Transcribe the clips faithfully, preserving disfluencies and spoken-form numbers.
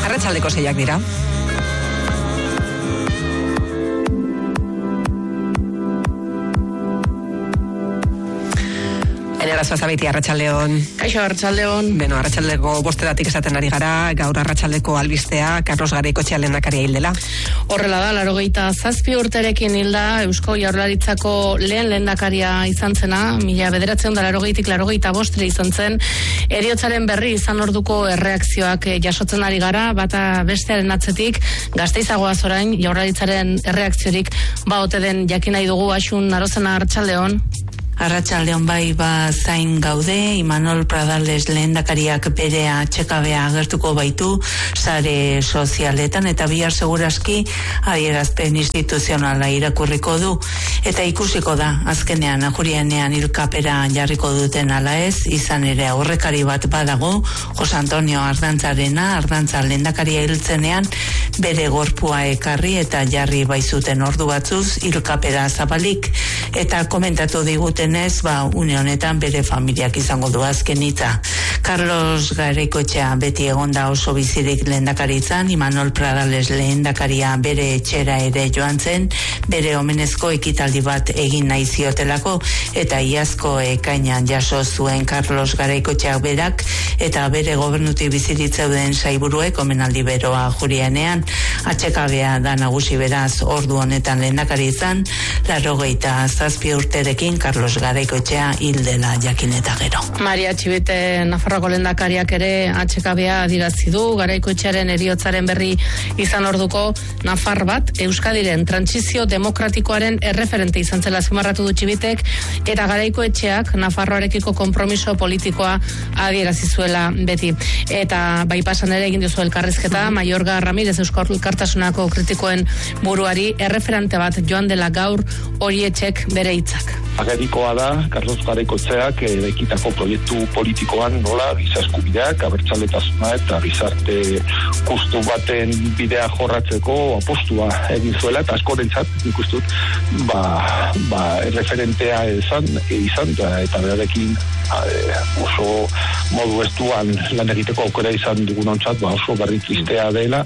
Arratsaldeko seiak dira. Enera Zuazabeiti, Arratsaldeon. Kaixo, Arratsaldeon. Beno, Arratsaldeko bostedatik esaten ari gara, gaur Arratsaldeko albistea, Carlos Garaikoetxea lehendakaria hildela. Horrela da, laurogeita zazpi urterekin hilda, Eusko Jaurlaritzako lehen lehendakaria izan zena, mila bederatzeun da laurogeitik laurogeita bostere izan zen, heriotzaren berri izan orduko erreakzioak jasotzen ari gara, bata bestearen atzetik, Gasteizagoaz orain, Jaurlaritzaren erreakziorik ba ote den jakin nahi dugu. Asun Arozena, Arratsaldeon. Arratsaldeon bai, ba zain gaude. Imanol Pradales lehendakariak bere atxekabea agertuko baitu sare sozialetan, eta bihar segurazki adierazpen instituzionala irakurriko du, eta ikusiko da azkenean ajurienean hilkapera jarriko duten ala ez. Izan ere aurrekari bat badago, Jose Antonio Ardantzarena. Ardantza lehendakaria hiltzenean bere gorpua ekarri eta jarri baizuten ordu batzuz hilkapera zabalik, eta komentatu diguten ez, ba, une honetan bere familiak izango du azken hitza. Carlos Garaikoetxea beti egonda oso bizirik lehendakaritzan, Imanol Pradales lehendakaria bere etxera ere joan zen, bere omenezko ekitaldi bat egin nahi ziotelako, eta iazko ekainan jaso zuen Carlos Garaikoetxeak berak, eta bere gobernutik biziritzeuden saiburuek omenaldi beroa jurienean. Atxekabea da nagusi beraz ordu honetan lehendakaritzan, laurogeita zazpi urterekin Carlos Garaikoetxea hildela jakin eta gero. Maria Txibite Nafarroako lehendakariak ere atxekabea adirazi du. Garaikoetxearen heriotzaren berri izan orduko Nafar bat Euskadiren trantsizio demokratikoaren erreferente izan zela azpimarratu du Txibitek, eta Garaikoetxeak Nafarroarekiko konpromiso politikoa adierazi zuela beti. Eta bai pasan ere egin duzu elkarrizketa Maiorga Ramirez Eusko Elkartasunako kritikoen buruari, erreferente bat joan dela gaur Horietxek bere hitzak. Agerikoa da, Carlos Garaikoetxeak eraikitako proiektu politikoan nola giza eskubideak, abertzaletasuna eta gizarte justu baten bidea jorratzeko apostua egin zuela, eta askorentzat ikustut ba, ba, referentea izan, izan eta berarekin oso modu estuan lan egiteko aukera izan dugunontzat, ba, oso berri tristea dela.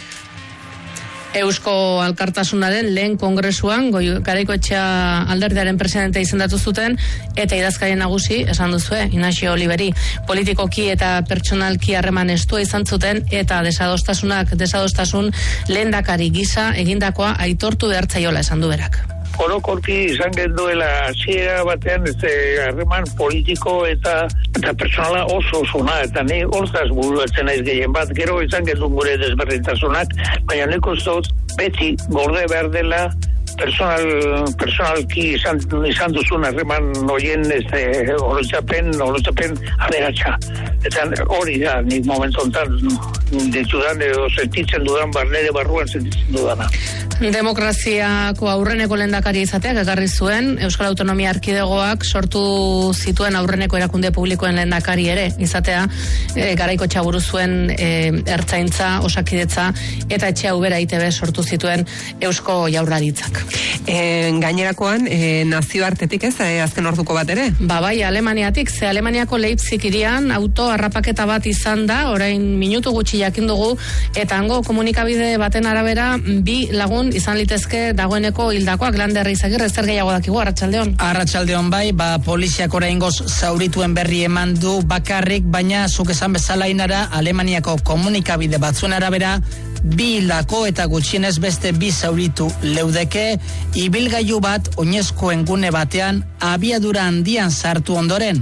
Eusko Alkartasunaren lehen kongresuan Garaikoetxea alderdiaren presidente izendatu zuten, eta idazkari nagusi esan duzue, Inaxio Oliveri, politikoki eta pertsonalki harreman estua izan zuten, eta desadostasunak desadostasun lehendakari gisa egindakoa aitortu behartzaiola esan du berak. Orokorki izan genduela hasiera batean ez harreman politiko eta eta pertsonala oso osona, eta ni hortaz buruatzen naiz gehien bat, gero izan gendun gure desberdintasunak, baina nik uste dut beti gorde behar dela personal, personalki izan, izan duzun harreman horien horretzapen, horretzapen aberatsa. Eta hori da, nik momentu ontan ditudan, edo sentitzen dudan, barnere barruan sentitzen dudana. Demokraziako aurreneko lehendakari izateak ekarri zuen, Euskal Autonomia Erkidegoak sortu zituen aurreneko erakunde publikoen lehendakari ere izatea, e, Garaikoetxea buru zuen e, ertzaintza, osakidetza eta etxea ubera I T B sortu zituen Eusko Jaurlaritzak. E, gainerakoan, e, nazioartetik ez, e, azken orduko bat ere? Ba bai, Alemaniatik, ze Alemaniako Leipzig hirian auto harrapaketa bat izan da, orain minutu gutxi jakin dugu, eta hango komunikabide baten arabera bi lagun izan litezke dagoeneko hildakoak. Lander Izagirre, zer gehiago dakigu, Arratsaldeon? Arratsaldeon bai, ba poliziak oraingoz zaurituen berri eman du bakarrik, baina zuk esan bezala Inara, Alemaniako komunikabide batzuen arabera bi hildako eta gutxienez beste bi zauritu leudeke, ibilgailu bat oinezkoen gune batean abiadura handian sartu ondoren.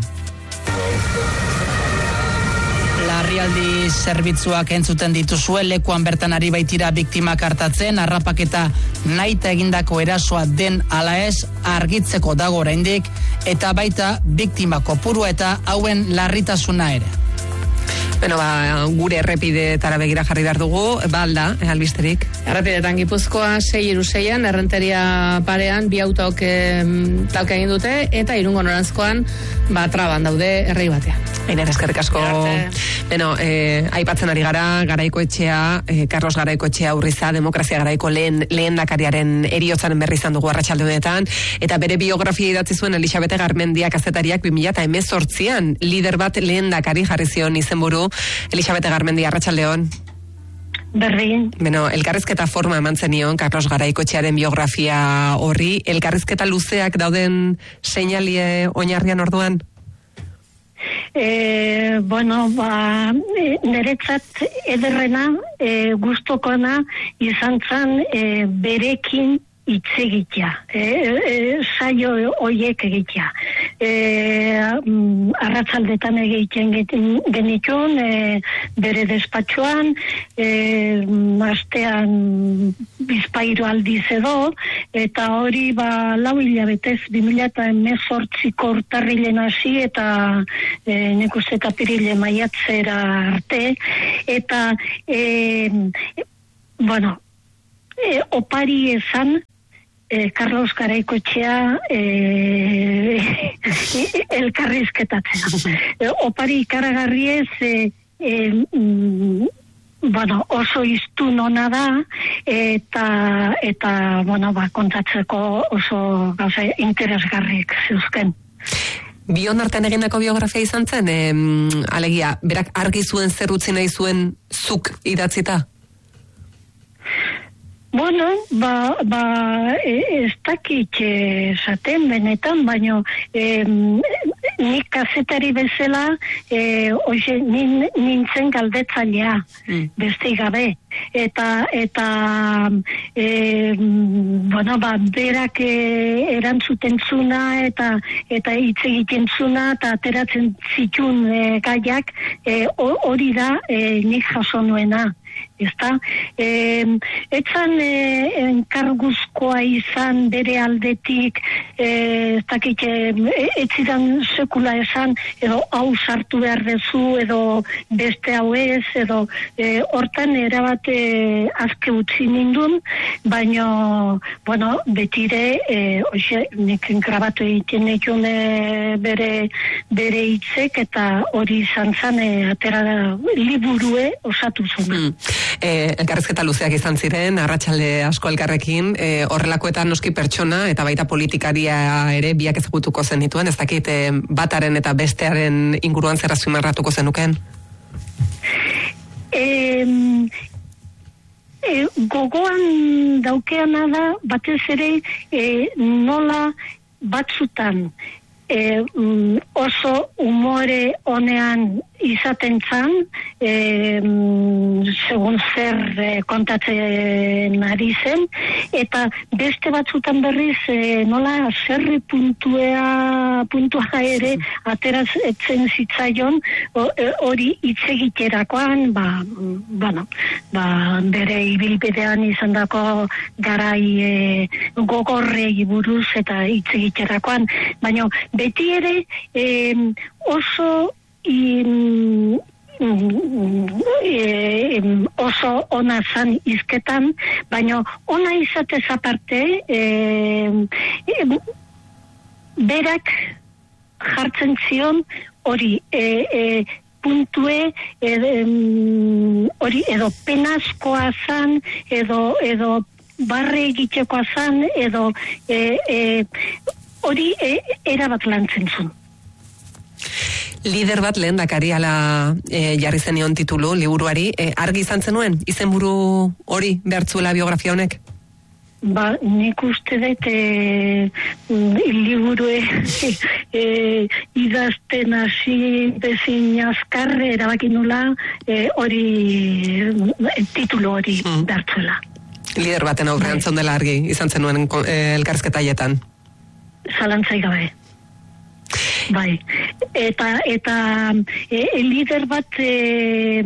Larrialdi zerbitzuak entzuten dituzue, lekuan bertan ari baitira biktimak hartatzen, harrapaketa nahita egindako erasoa den ala ez argitzeko dago oraindik, eta baita biktima kopurua eta hauen larritasuna ere. Bueno, ba, gure errepideetara begira jarri behar dugu, ba alda, eh, albisterik. Errepidetan Gipuzkoa sei hiru seian, errenteria parean bi autok eh, talka egin dute, eta Irungo noranzkoan ba traban daude errei batean. Einer, eskerrik asko. Beno, eh, aipatzen ari gara, Garaikoetxea, eh, Carlos Garaikoetxea Urriza, demokrazia garaiko lehen lehendakariaren heriotzaren berri izan dugu Arratsalde honetan, eta bere biografia idatzi zuen Elisabete Garmendia kazetariak bi mila hemezortzian lider bat lehendakari jarri zion izenburu. Elisabete Garmendia, Arratsaldeon. Berdin. Beno, elkarrizketa forma eman zenion, Carlos Garaikoetxearen biografia horri, elkarrizketa luzeak dauden seinalie oinarrian orduan? E, bueno, ba, e, niretzat ederrena, e, gustokona izan zen e, berekin hitz egitea, e, e, saio hoiek egitea. E, arratzaldetan egiten genitun, e, bere despatxoan, e, astean bizpairu aldiz edo, eta hori ba, lau hilabetez, bi mila hemezortziko urtarrilen hasi, eta e, nik uste eta pirile maiatzera arte, eta e, bueno, e, opari esan, Eh, Carlos Garaikoetxea eh, elkarrizketatzea. Eh, opari ikaragarriez eh, eh, mm, bueno, oso iztun ona da eta eta bueno, ba, kontatzeko oso gauza interesgarriek zeuzken. Bion artean egindako biografia izan zen, eh, alegia, berak argi zuen zer utzi nahi zuen zuk idatzita? Bueno, ba, ba ez dakit esaten benetan, baino e, nik kazetari bezala e, oize, nin, nintzen galdetzailea, mm. beste gabe. Eta, eta e, bueno, ba, berak e, erantzuten zuna eta eta hitz egiten zuna eta ateratzen zitun e, gaiak hori e, da e, nik jaso nuena. Ezta? E, etzan e, enkarguzkoa izan bere aldetik, e, ez dakit, e, etzidan sekula esan, edo hau sartu behar dezu, edo beste hau ez, edo e, hortan erabate azke utzi nindun, baino, bueno, betire, e, oixe, nik grabatu egiten ekun e, bere, bere hitzek, eta hori izan zan, e, atera liburue osatu zuna. Mm. Eh, elkarrizketa luzeak izan ziren, arratsalde asko elkarrekin, eh, horrelakoetan noski pertsona eta baita politikaria ere biak ezagutuko zenituen, ez dakit eh, bataren eta bestearen inguruan zer azpimarratuko zenuken? Eh, eh, gogoan daukeana da batez ere eh, nola batzutan eh, oso umore honean izaten zan, eh, segun zer eh, kontatzen ari zen, eta beste batzutan berriz eh, nola zerri puntua, puntua ere ateratzen zitzaion hori hitz egiterakoan, ba, bueno, ba, bere ibilbidean izan dako garai eh, gogorrei buruz eta hitz egiterakoan, baina beti ere eh, oso In, e, oso ona zan izketan, baina ona izatez aparte e, e, berak jartzen zion hori e, e, puntue hori edo penazkoa zan edo, edo barre egitekoa zan edo e, e, hori e, erabat lantzen zuen. Lider bat lehendakari ala e, jarri zenion titulu, liburuari, e, argi izan zenuen, izenburu hori behartzuela biografia honek? Ba, nik uste dut e, liburue e, idazten hasi bezin azkarre erabaki nula e, hori e, titulu hori mm. behartzuela. Lider baten aurrean zondela argi izan zenuen e, elkarrizketaietan? Zalantzai gabe. Bai, eta eta e, lider bat e,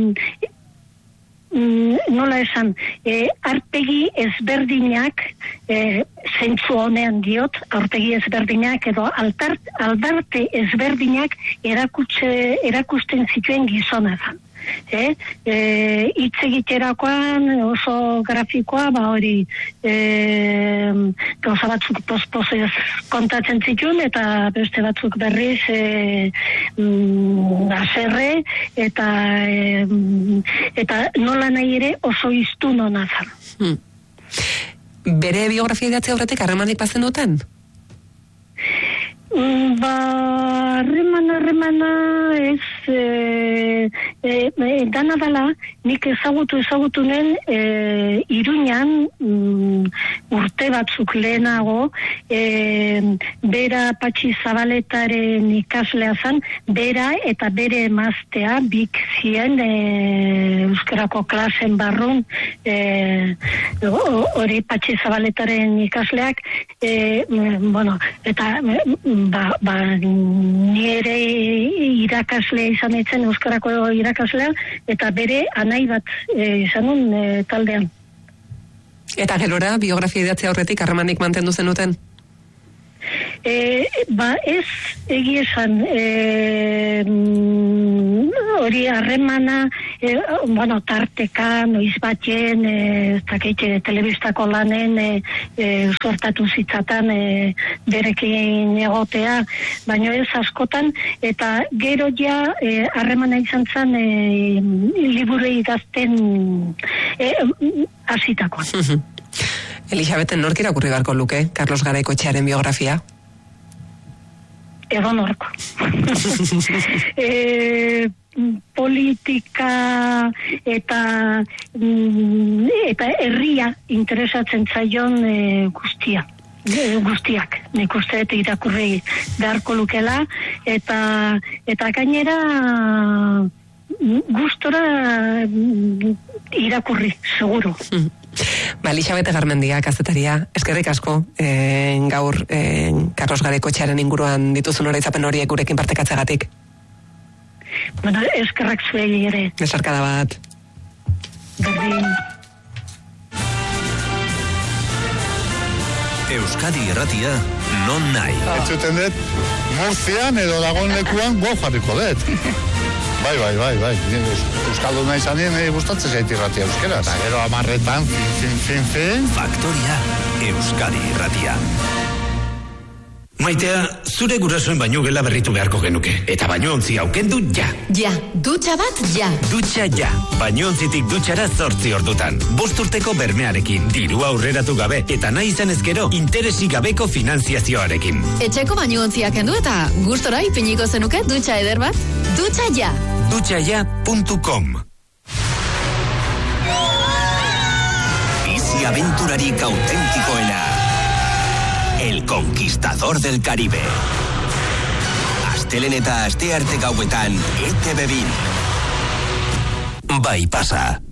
nola esan, e, arpegi ezberdinak e, zentzu honean diot, aurpegi ezberdinak edo altart, aldarte ezberdinak erakutse, erakusten zituen gizona zan. Eh, eh, hitz egiterakoan oso grafikoa, ba hori eh, gauza batzuk pospozez kontatzen zituen eta beste batzuk berriz eh, mm, aserre eta eh, eta nola nahi ere oso iztun hona zan. Hmm. Bere biografia idatzi aurretik harremanik bazen duten? Mm, ba harreman harremana ez e, e, e, dana dala, nik ezagutu ezagutu nen e, Iruñan mm, urte batzuk lehenago e, bera Patxi Zabaletaren ikaslea zan, bera eta bere emaztea bik zien e, euskarako klasen barrun e, hori Patxi Zabaletaren ikasleak e, bueno, eta ba, ba ni ere irakaslea izan etzen euskarako irakaslea eta bere anai bat e, izan nun e, taldean. Eta gerora, biografia idatzea aurretik harremanik mantendu zenuten? E, ba ez egi esan e, hori harremana e, bueno, tarteka noiz batzen e, ez dakit telebistako lanen e, e, sortatu zitzatan e, berekin egotea, baina ez askotan, eta gero ja e, harremana izan zen e, liburu idazten e, hasitakoan. Elisabeten nork irakurri beharko luke Carlos Garaikoetxearen biografia? Edo norko. e, politika eta eta herria interesatzen zaion e, guztia. E, guztiak, nik uste eta irakurri beharko lukela, eta eta gainera gustora irakurri, seguro. Ba, Elisabete Garmendia, kazetaria, eskerrik asko, e, gaur e, Carlos Garaikoetxearen inguruan dituzun oroitzapen horiek gurekin partekatzeagatik. Bueno, eskerrak zuei ere. Besarkada bat. Berdin. Euskadi Irratia, non nahi. Entzuten dut, Murzian edo dagoen lekuan go jarriko dut. Bai, bai, bai, bai. Euskaldun nahi zanien, eh, gustatzen zait irratia euskeraz. Eta gero amarretan, fin, fin, fin. Faktoria, Euskadi Irratia. Maitea, zure gurasoen baino gela berritu beharko genuke. Eta bainoontzi aukendu ja. Ja, dutxa bat ja. Dutxa ja. Bainoontzitik dutxara zortzi ordutan. Bost urteko bermearekin, diru aurreratu gabe, eta nahi izan ezkero, interesi gabeko finanziazioarekin. Etxeko bainoontziak kendu eta gustora ipiniko zenuke dutxa eder bat? Dutxa ja. dutxa ja puntu com. Bizi aventurarik autentikoena. El Conquistador del Caribe. Astelen eta astearte gauetan E T B bin. Bai pasa.